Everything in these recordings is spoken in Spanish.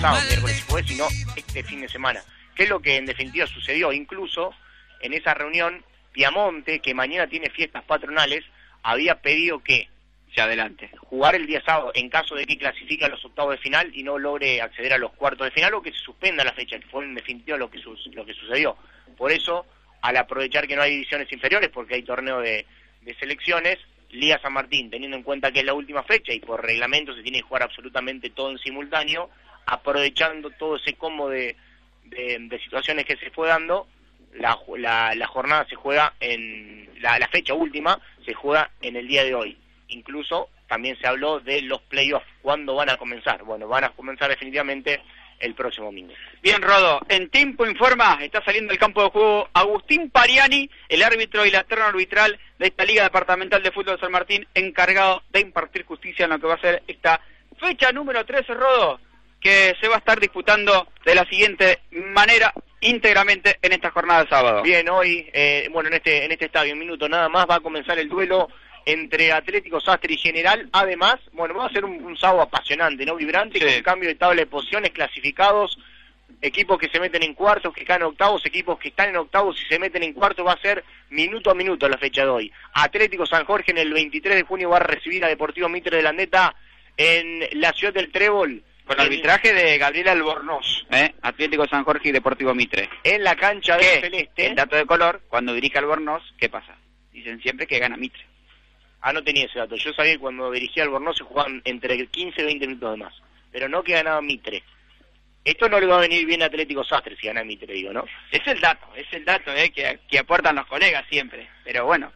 pasado, miércoles y jueves, sino este fin de semana. ¿Qué es lo que en definitiva sucedió? Incluso en esa reunión, Piamonte, que mañana tiene fiestas patronales, había pedido que se adelante jugar el día sábado en caso de que clasifique a los octavos de final y no logre acceder a los cuartos de final, o que se suspenda la fecha, que fue en definitiva lo que sucedió. Por eso, al aprovechar que no hay divisiones inferiores, porque hay torneo de selecciones, Liga San Martín, teniendo en cuenta que es la última fecha y por reglamento se tiene que jugar absolutamente todo en simultáneo, aprovechando todo ese combo de situaciones que se fue dando, la jornada se juega en la fecha última, se juega en el día de hoy. Incluso también se habló de los playoffs, ¿cuándo van a comenzar? Bueno, van a comenzar definitivamente el próximo domingo. Bien, Rodo, en tiempo informa, está saliendo del campo de juego Agustín Pariani, el árbitro y la terna arbitral de esta Liga Departamental de Fútbol de San Martín, encargado de impartir justicia en lo que va a ser esta fecha número 13, Rodo, que se va a estar disputando de la siguiente manera, íntegramente en esta jornada de sábado. Bien, hoy, en este estadio, en minuto nada más, va a comenzar el duelo entre Atlético Sastre y General. Además, va a ser un sábado apasionante, ¿no? Vibrante, sí, con cambio de tabla de posiciones, clasificados, equipos que se meten en cuartos, que caen octavos, equipos que están en octavos y se meten en cuartos. Va a ser minuto a minuto la fecha de hoy. Atlético San Jorge en el 23 de junio va a recibir a Deportivo Mitre de Landeta en la ciudad del Trébol. Con arbitraje de Gabriel Albornoz, Atlético San Jorge y Deportivo Mitre. En la cancha del Celeste. El dato de color, cuando dirige Albornoz, ¿qué pasa? Dicen siempre que gana Mitre. Ah, no tenía ese dato. Yo sabía que cuando dirigía Albornoz se jugaban entre 15 y 20 minutos de más. Pero no que ganaba Mitre. Esto no le va a venir bien a Atlético Sastre si gana Mitre, digo, ¿no? Es el dato, que aportan los colegas siempre. Pero bueno,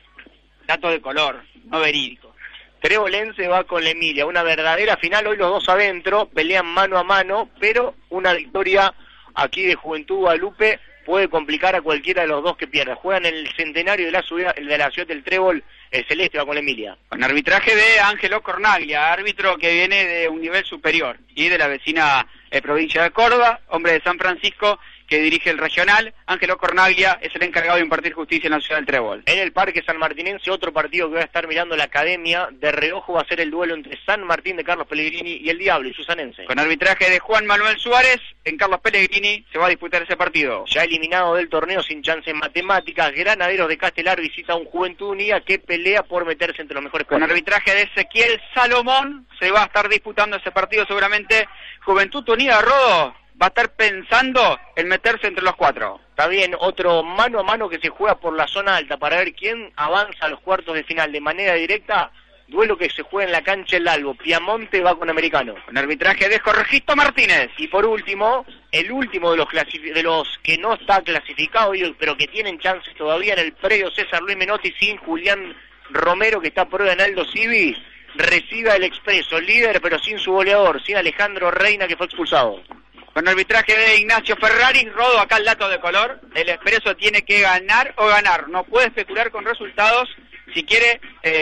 dato de color, no verídico. Trebolense va con la Emilia, una verdadera final, hoy los dos adentro, pelean mano a mano, pero una victoria aquí de Juventud Guadalupe puede complicar a cualquiera de los dos que pierda. Juegan el centenario de la ciudad del Trébol, el Celeste va con la Emilia. Con arbitraje de Ángelo Cornaglia, árbitro que viene de un nivel superior, y de la vecina provincia de Córdoba, hombre de San Francisco, que dirige el regional. Ángelo Cornaglia es el encargado de impartir justicia en la ciudad del Trébol. En el Parque Sanmartinense, otro partido que va a estar mirando la academia, de reojo va a ser el duelo entre San Martín de Carlos Pellegrini y el Diablo, y Susanense. Con arbitraje de Juan Manuel Suárez, en Carlos Pellegrini se va a disputar ese partido. Ya eliminado del torneo sin chance en matemáticas, Granaderos de Castelar visita a un Juventud Unida que pelea por meterse entre los mejores. Con arbitraje de Ezequiel Salomón se va a estar disputando ese partido seguramente. Juventud Unida, Rodo, va a estar pensando en meterse entre los cuatro. Está bien, otro mano a mano que se juega por la zona alta para ver quién avanza a los cuartos de final de manera directa. Duelo que se juega en la cancha El Albo. Piamonte va con Americano. Con arbitraje de Jorgito Martínez. Y por último, el último de los que no está clasificado, pero que tienen chances todavía en el predio César Luis Menotti, sin Julián Romero, que está a prueba en Aldo Civi, recibe al Expreso, líder pero sin su goleador, sin Alejandro Reina, que fue expulsado. Con arbitraje de Ignacio Ferrari, Rodo, acá el dato de color, el Expreso tiene que ganar o ganar, no puede especular con resultados si quiere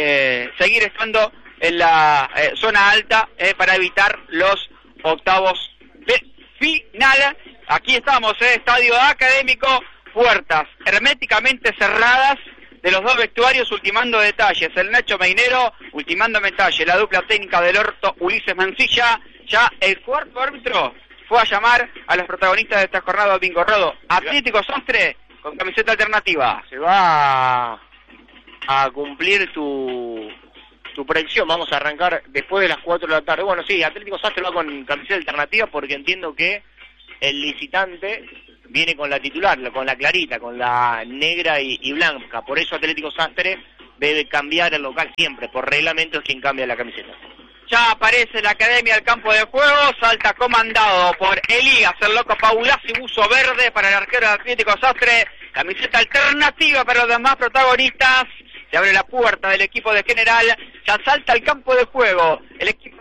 seguir estando en la zona alta para evitar los octavos de final. Aquí estamos, Estadio Académico, puertas herméticamente cerradas de los dos vestuarios, ultimando detalles, el Nacho Meinero, ultimando detalles, la dupla técnica del Orto, Ulises Mancilla, ya el cuarto árbitro fue a llamar a los protagonistas de esta jornada, Bingo Rodo. Atlético Sastre con camiseta alternativa. Se va a cumplir tu predicción. Vamos a arrancar después de las 4 de la tarde. Bueno, sí, Atlético Sastre va con camiseta alternativa porque entiendo que el licitante viene con la titular, con la clarita, con la negra y blanca. Por eso Atlético Sastre debe cambiar el local siempre. Por reglamento es quien cambia la camiseta. Ya aparece la academia del campo de juego, salta comandado por Elías, el loco Paulazzi, buzo verde para el arquero de Atlético Sastre, camiseta alternativa para los demás protagonistas, se abre la puerta del equipo de General, ya salta al campo de juego, el equipo